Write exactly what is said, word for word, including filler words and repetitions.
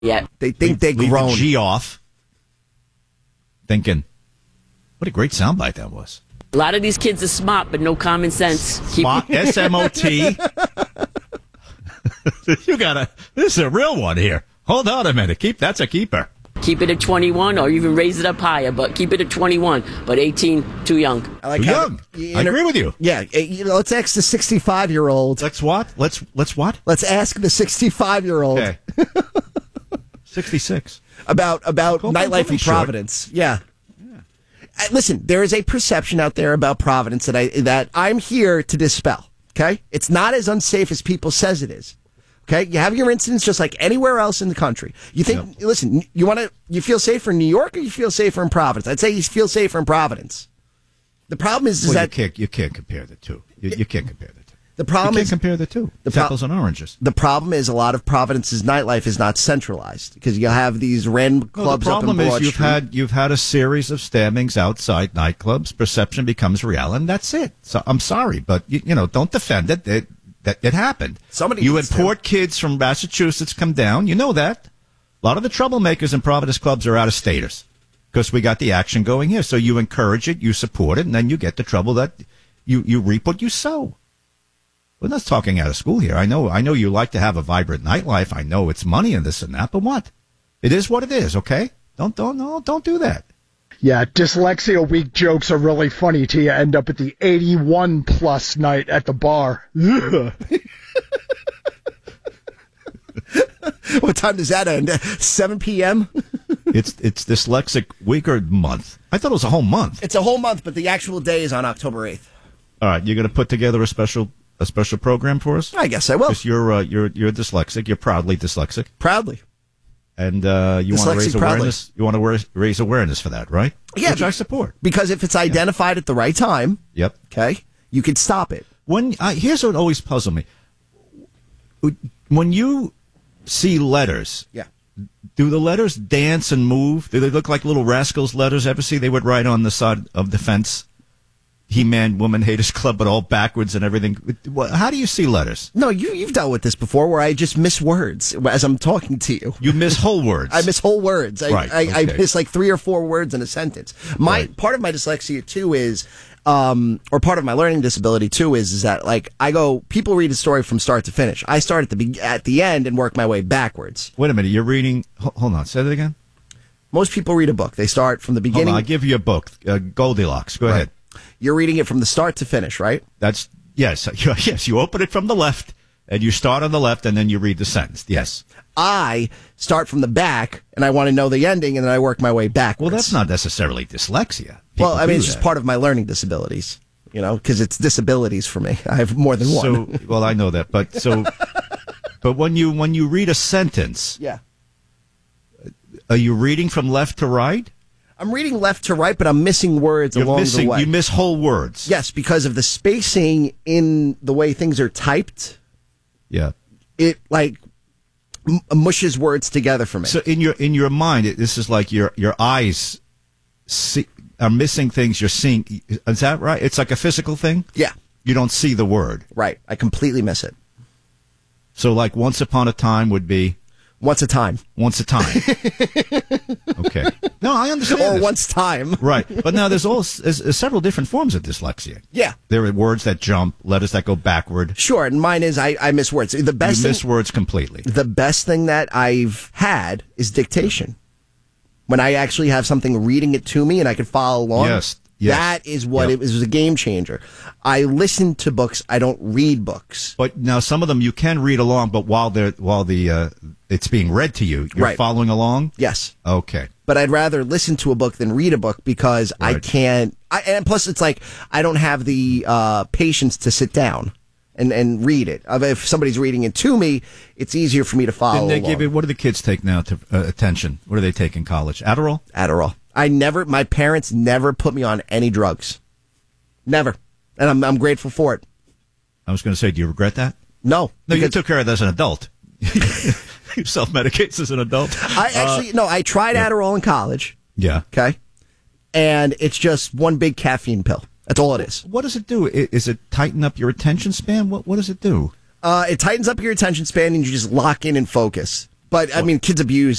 Yeah. They think they're leave grown. the G off, thinking, what a great soundbite that was. A lot of these kids are smart, but no common sense. Keep- Smart, S M O T. You gotta, this is a real one here. Hold on a minute. Keep, that's a keeper. Keep it at twenty-one or even raise it up higher, but keep it at twenty-one. But eighteen, too young. I like Too how young. the- I agree with you. Yeah, eh, you know, let's ask the sixty-five-year-old. Let's what? Let's, let's what? Let's ask the sixty-five-year-old Okay. sixty-six. about about Cool, nightlife cool, in short. Providence. Yeah. Uh, Listen, there is a perception out there about Providence that I that I'm here to dispel. Okay, it's not as unsafe as people says it is. Okay, you have your incidents just like anywhere else in the country. You think? Yep. Listen, you want to? You feel safer in New York, or you feel safer in Providence? I'd say you feel safer in Providence. The problem is, is Well, that you can't, you can't compare the two. You, you can't compare the two. the problem you can't is compare the two. the It's pro- apples and oranges. the problem is a lot of Providence's nightlife is not centralized because you have these random Well, clubs the up in problem Broad is you've Street. had you've had a series of stabbings outside nightclubs. Perception becomes reality, and that's it. So I'm sorry, but you, you know, don't defend it. It that it happened. Somebody you needs to. import kids from Massachusetts come down. You know that. A lot of the troublemakers in Providence clubs are out of staters because we got the action going here. So you encourage it, you support it, and then you get the trouble that you you reap what you sow. We're not talking out of school here. I know I know you like to have a vibrant nightlife. I know it's money and this and that, but what? It is what it is, okay? Don't don't no, don't do that. Yeah, Dyslexia Week jokes are really funny till you end up at the eighty-one plus night at the bar. Ugh. What time does that end? seven p.m.? It's it's dyslexic week or month. I thought it was a whole month. It's a whole month, but the actual day is on October eighth. All right, you're going to put together a special a special program for us? I guess I will. Because you're uh, you're you're dyslexic. You're proudly dyslexic, Proudly. and uh, you want to Dyslexic raise proudly. awareness. You want to raise awareness for that, right? Yeah, Which I support. Because if it's identified at the right time, Yep. okay, you could stop it. When I, here's what always puzzled me: when you see letters, Yeah. do the letters dance and move? Do they look like little rascals letters? Ever see they would write on the side of the fence? He-Man, Woman Haters Club, but all backwards and everything. What- How do you see letters? No, you, you've dealt with this before where I just miss words as I'm talking to you. You miss whole words. I miss whole words. I, Right, I, I okay. miss like three or four words in a sentence. My Right. part of my dyslexia too is, um, or part of my learning disability too is, is that like I go, people read a story from start to finish. I start at the be- at the end and work my way backwards. Wait a minute. You're reading. ho- Hold on. Say that again. Most people read a book. They start from the Hold beginning. on. I'll give you a book. Uh, Goldilocks. Go Right. ahead. You're reading it from the start to finish, right? That's yes. Yes. You open it from the left, and you start on the left, and then you read the sentence. Yes. I start from the back and I want to know the ending and then I work my way backwards. Well, that's not necessarily dyslexia. Well, People I mean, do it's just that. part of my learning disabilities, you know, because it's disabilities for me. I have more than one. So, well, I know that, but so, but when you when you read a sentence, yeah. are you reading from left to right? I'm reading left to right, but I'm missing words You're along missing. the way. You miss whole words. Yes, because of the spacing in the way things are typed, Yeah. it like m- mushes words together for me. So in your in your mind, it, this is like your your eyes see, are missing things you're seeing. Is that right? It's like a physical thing. yeah, You don't see the word. right. I completely miss it. So like once upon a time would be Once a time. once a time. Okay. No, I understand. Or this. once time. Right. But now there's all there's, there's several different forms of dyslexia. Yeah. There are words that jump, letters that go backward. Sure, and mine is I, I miss words. The best You thing, miss words completely. the best thing that I've had is dictation. When I actually have something reading it to me and I can follow along. Yes, yes. That is what Yep. it was a game changer. I listen to books. I don't read books. But now some of them you can read along, but while they're while the uh, it's being read to you, you're Right. following along. Yes. Okay. But I'd rather listen to a book than read a book because I Right. can't. I, and plus, it's like I don't have the uh, patience to sit down and, and read it. Uh, If somebody's reading it to me, it's easier for me to follow Didn't they along. give it? What do the kids take now to uh, attention? What do they take in college? Adderall. Adderall. I never. My parents never put me on any drugs. Never, and I'm I'm grateful for it. I was going to say, do you regret that? No, No, you because took care of that as an adult. You self-medicates as an adult. I actually no. I tried Adderall in college. Yeah. Okay, and it's just one big caffeine pill. That's all it is. What does it do? I- Is it tighten up your attention span? What What does it do? Uh, it tightens up your attention span, and you just lock in and focus. But I mean, kids abuse